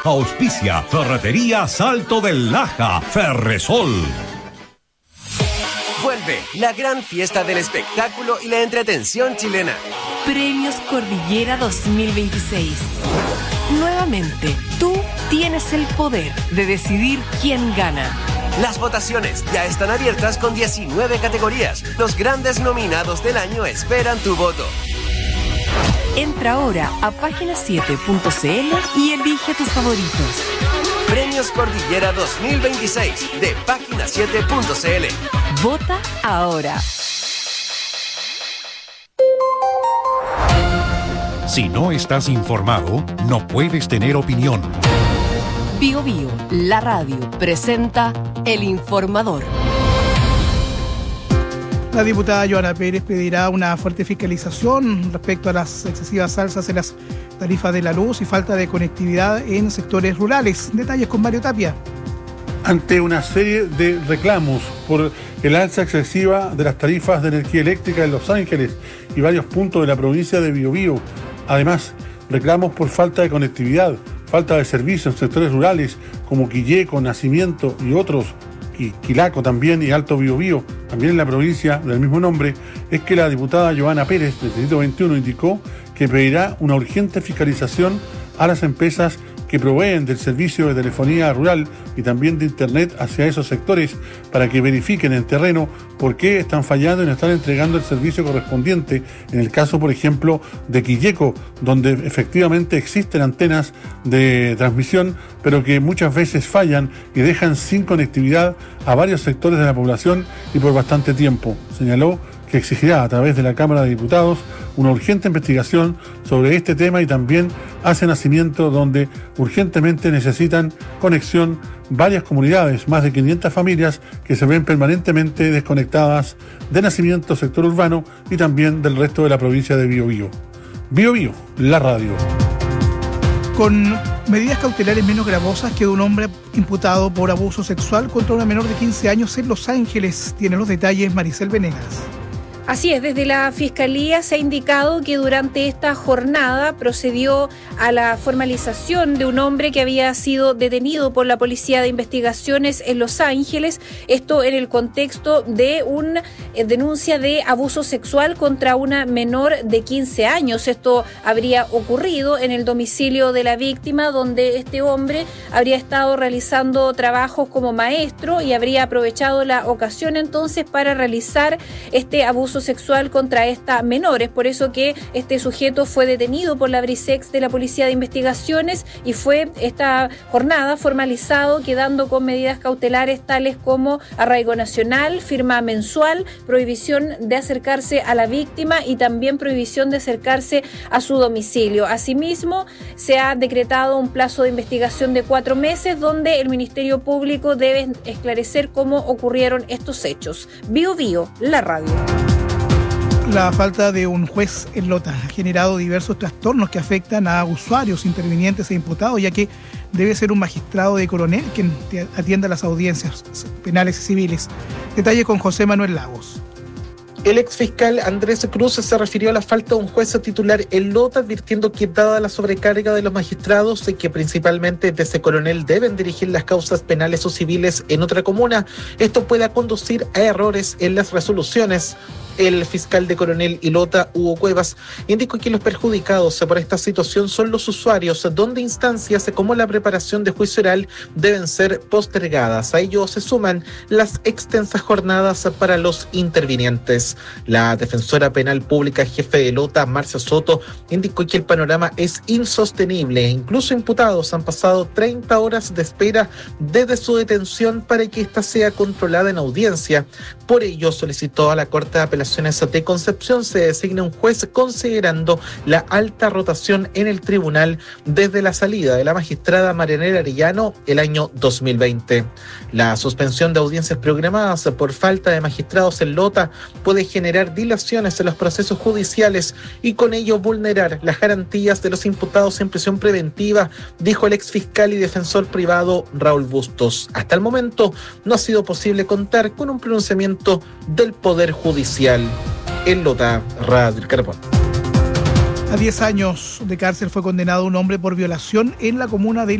Auspicia Ferretería Salto del Laja, Ferresol. Vuelve la gran fiesta del espectáculo y la entretención chilena. Premios Cordillera 2026. Nuevamente, tú tienes el poder de decidir quién gana. Las votaciones ya están abiertas con 19 categorías. Los grandes nominados del año esperan tu voto. Entra ahora a página7.cl y elige tus favoritos. Premios Cordillera 2026 de página7.cl. Vota ahora. Si no estás informado, no puedes tener opinión. Bio Bio, la radio, presenta El Informador. La diputada Joana Pérez pedirá una fuerte fiscalización respecto a las excesivas alzas en las tarifas de la luz y falta de conectividad en sectores rurales. Detalles con Mario Tapia. Ante una serie de reclamos por el alza excesiva de las tarifas de energía eléctrica en Los Ángeles y varios puntos de la provincia de Biobío. Además, reclamos por falta de conectividad, falta de servicios en sectores rurales como Quilleco, Nacimiento y otros, y Quilaco también y Alto Biobío, también en la provincia del mismo nombre, es que la diputada Joana Pérez, del Distrito 21, indicó que pedirá una urgente fiscalización a las empresas que proveen del servicio de telefonía rural y también de internet hacia esos sectores para que verifiquen en terreno por qué están fallando y no están entregando el servicio correspondiente. En el caso, por ejemplo, de Quilleco, donde efectivamente existen antenas de transmisión, pero que muchas veces fallan y dejan sin conectividad a varios sectores de la población y por bastante tiempo. Señaló que exigirá a través de la Cámara de Diputados una urgente investigación sobre este tema y también hace nacimiento donde urgentemente necesitan conexión varias comunidades, más de 500 familias que se ven permanentemente desconectadas de Nacimiento, sector urbano y también del resto de la provincia de Biobío. Biobío, la radio. Con medidas cautelares menos gravosas que de un hombre imputado por abuso sexual contra una menor de 15 años en Los Ángeles. Tiene los detalles Maricel Venegas. Así es, desde la Fiscalía se ha indicado que durante esta jornada procedió a la formalización de un hombre que había sido detenido por la Policía de Investigaciones en Los Ángeles, esto en el contexto de una denuncia de abuso sexual contra una menor de 15 años. Esto habría ocurrido en el domicilio de la víctima, donde este hombre habría estado realizando trabajos como maestro y habría aprovechado la ocasión entonces para realizar este abuso sexual contra esta menor. Es por eso que este sujeto fue detenido por la Brisex de la Policía de Investigaciones y fue esta jornada formalizado, quedando con medidas cautelares tales como arraigo nacional, firma mensual, prohibición de acercarse a la víctima y también prohibición de acercarse a su domicilio. Asimismo, se ha decretado un plazo de investigación de 4 meses donde el Ministerio Público debe esclarecer cómo ocurrieron estos hechos. Bio Bio, la radio. La falta de un juez en Lota ha generado diversos trastornos que afectan a usuarios, intervinientes e imputados, ya que debe ser un magistrado de coronel quien atienda las audiencias penales y civiles. Detalle con José Manuel Lagos. El exfiscal Andrés Cruz se refirió a la falta de un juez titular en Lota, advirtiendo que dada la sobrecarga de los magistrados, que principalmente desde coronel deben dirigir las causas penales o civiles en otra comuna, esto pueda conducir a errores en las resoluciones. El fiscal de Coronel y Lota, Hugo Cuevas, indicó que los perjudicados por esta situación son los usuarios, donde instancias como la preparación de juicio oral deben ser postergadas. A ello se suman las extensas jornadas para los intervinientes. La defensora penal pública jefe de Lota, Marcia Soto, indicó que el panorama es insostenible. Incluso imputados han pasado 30 horas de espera desde su detención para que ésta sea controlada en audiencia. Por ello solicitó a la Corte de Apelaciones de Concepción se designe un juez considerando la alta rotación en el tribunal desde la salida de la magistrada Marianela Arellano el año 2020. La suspensión de audiencias programadas por falta de magistrados en Lota puede generar dilaciones en los procesos judiciales y con ello vulnerar las garantías de los imputados en prisión preventiva, dijo el exfiscal y defensor privado Raúl Bustos. Hasta el momento no ha sido posible contar con un pronunciamiento del Poder Judicial. En Lota, Radio El Carbón. A 10 años de cárcel fue condenado un hombre por violación en la comuna de